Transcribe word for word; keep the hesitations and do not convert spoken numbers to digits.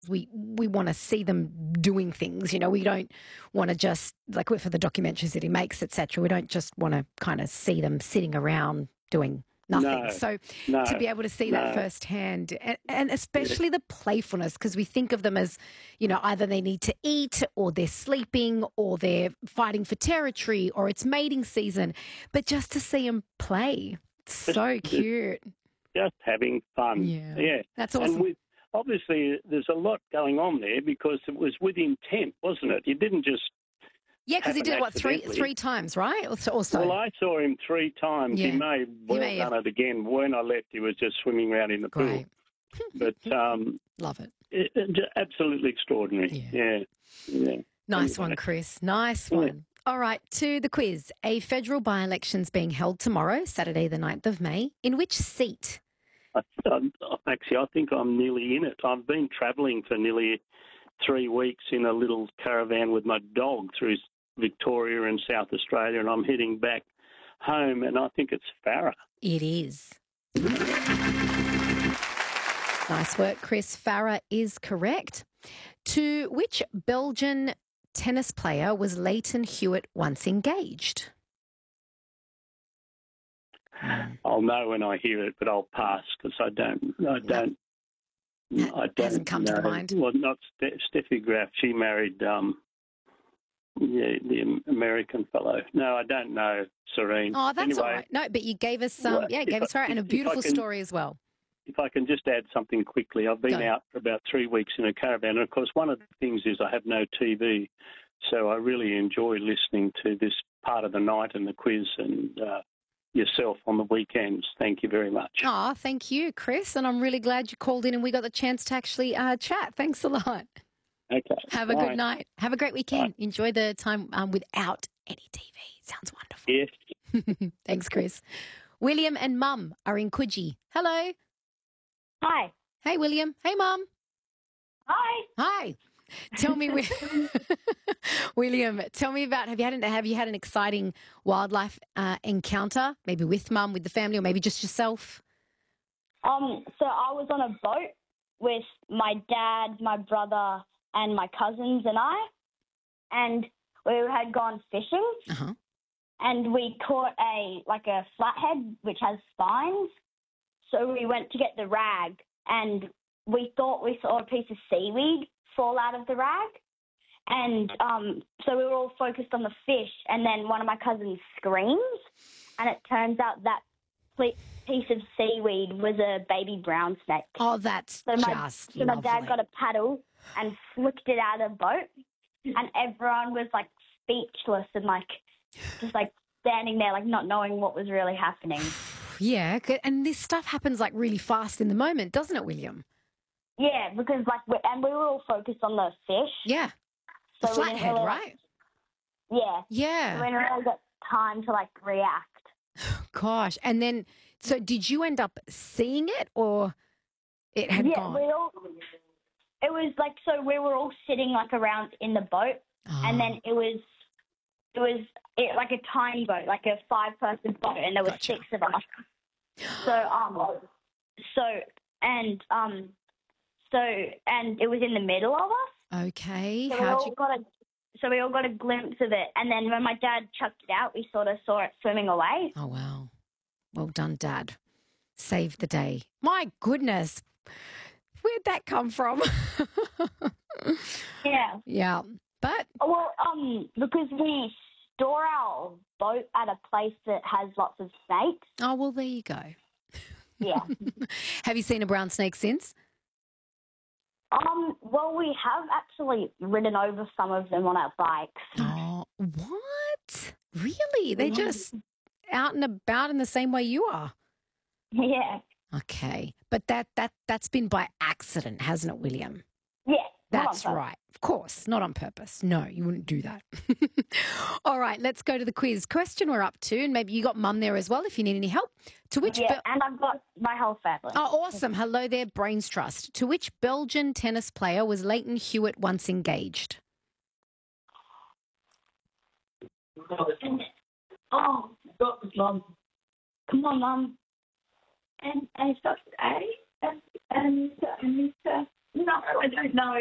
we we want to see them doing things. You know, we don't want to just, like for the documentaries that he makes, et cetera, we don't just want to kind of see them sitting around doing nothing. No, so no, to be able to see no. that firsthand, and, and especially the playfulness, because we think of them as, you know, either they need to eat or they're sleeping or they're fighting for territory or it's mating season, but just to see them play, it's so cute. Just having fun. Yeah, yeah. That's awesome. And with, obviously, there's a lot going on there because it was with intent, wasn't it? You didn't just Yeah, because he did it, what, three accidentally. three times, right? Or so, or so. Well, I saw him three times. Yeah. He may well may done have. it again. When I left, he was just swimming around in the Great. pool. But um, Love it. it, it, absolutely extraordinary. Yeah. Yeah. yeah. Nice Anyway. one, Chris. Nice Yeah. one. All right, to the quiz. A federal by-election's being held tomorrow, Saturday the ninth of May. In which seat? I, I, actually, I think I'm nearly in it. I've been travelling for nearly three weeks in a little caravan with my dog through Victoria and South Australia, and I'm heading back home, and I think it's Farah. It is. Nice work, Chris. Farah is correct. To which Belgian tennis player was Leighton Hewitt once engaged? I'll know when I hear it, but I'll pass because I don't. I don't. That I don't hasn't come know. to mind. Well, not Ste- Steffi Graf. She married um, yeah, the American fellow. No, I don't know, Serene. Oh, that's anyway, all right. No, but you gave us some. well, yeah, if gave I- us right, and a if- if I beautiful can- story as well. If I can just add something quickly, I've been Go. out for about three weeks in a caravan, and of course, one of the things is I have no T V, so I really enjoy listening to this part of the night and the quiz and uh, yourself on the weekends. Thank you very much. Oh, thank you, Chris. And I'm really glad you called in and we got the chance to actually uh, chat. Thanks a lot. Okay. Have a Bye. good night. Have a great weekend. Enjoy the time um, without any T V. Sounds wonderful. Yes. Thanks, Chris. William and Mum are in Coogee. Hello. Hi. Hey, William. Hey, Mum. Hi. Hi. Tell me, Wi- William. Tell me about have you had an, have you had an exciting wildlife uh, encounter? Maybe with Mum, with the family, or maybe just yourself. Um, so I was on a boat with my dad, my brother, and my cousins and I, and we had gone fishing, Uh-huh. and we caught a like a flathead which has spines. So we went to get the rag, and we thought we saw a piece of seaweed fall out of the rag, and um, so we were all focused on the fish, and then one of my cousins screams, and it turns out that ple- piece of seaweed was a baby brown snake. Oh, that's So my, just so my dad lovely. got a paddle and flicked it out of the boat, and everyone was like speechless and like just like standing there, like not knowing what was really happening. Yeah, good. And this stuff happens like really fast in the moment, doesn't it, William? Yeah, because like we and we were all focused on the fish. Yeah. The So we didn't flathead, really, right? Yeah. Yeah. We didn't really get time to like react. Gosh. And then, so did you end up seeing it or it had yeah, gone? we all. It was like so we were all sitting like around in the boat, Oh, and then it was it was it, like a tiny boat, like a five person boat, and there were Gotcha. six of us. So um, so and um, so and it was in the middle of us. okay. So we How'd all you? got a so we all got a glimpse of it, and then when my dad chucked it out, we sort of saw it swimming away. Oh, wow. Well done, Dad. Saved the day. My goodness. Where'd that come from? Yeah. Yeah. But, Well, um, because we store our boat at a place that has lots of snakes. oh, well, there you go. Yeah. Have you seen a brown snake since? um. Well, we have actually ridden over some of them on our bikes. Oh, what? Really? They're just out and about in the same way you are. Yeah. Okay. But that that that's been by accident, hasn't it, William? Yeah. not on That's purpose. right. Of course, not on purpose. No, you wouldn't do that. All right, let's go to the quiz. Question we're up to, and maybe you got Mum there as well if you need any help. To which Yeah, Bel- and I've got my whole family. Oh, awesome. Hello there, Brains Trust. To which Belgian tennis player was Leighton Hewitt once engaged? Oh, Mum. Come on, Mum. And I started A and and Anita No, I don't know.